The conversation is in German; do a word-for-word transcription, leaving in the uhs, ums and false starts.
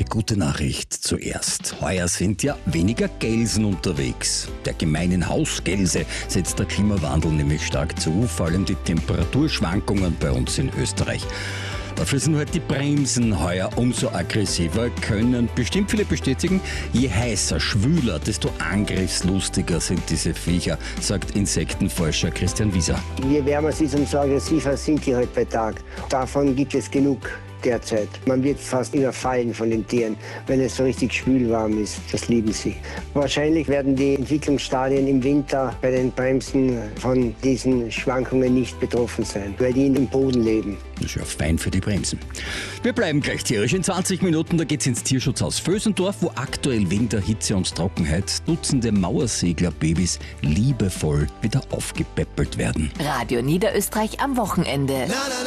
gute Nachricht zuerst. Heuer sind ja weniger Gelsen unterwegs. Der gemeinen Hausgelse setzt der Klimawandel nämlich stark zu, vor allem die Temperaturschwankungen bei uns in Österreich. Dafür sind halt die Bremsen heuer umso aggressiver, können bestimmt viele bestätigen. Je heißer, schwüler, desto angriffslustiger sind diese Viecher, sagt Insektenforscher Christian Wieser. Je wärmer es ist, umso aggressiver sind die halt bei Tag. Davon gibt es genug derzeit. Man wird fast überfallen von den Tieren, wenn es so richtig schwül warm ist. Das lieben sie. Wahrscheinlich werden die Entwicklungsstadien im Winter bei den Bremsen von diesen Schwankungen nicht betroffen sein, weil die im Boden leben. Das ist ja fein für die Bremsen. Wir bleiben gleich tierisch. In zwanzig Minuten, da geht's ins Tierschutzhaus Vösendorf, wo aktuell wegen der Hitze und Trockenheit Dutzende Mauerseglerbabys liebevoll wieder aufgepäppelt werden. Radio Niederösterreich am Wochenende.